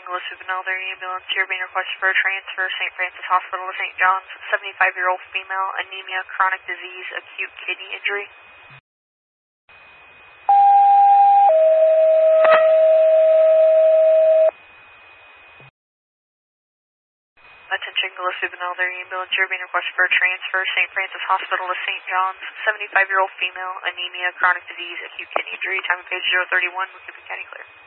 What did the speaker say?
Gillespie Benelder ambulance. You're being requested for a transfer. St. Francis Hospital to St. John's. 75-year-old female, anemia, chronic disease, acute kidney injury. Attention Gillespie Benelder ambulance. You're being requested for a transfer. St. Francis Hospital to St. John's. 75-year-old female, anemia, chronic disease, acute kidney injury. Time of page 031. We'll keep the county clear.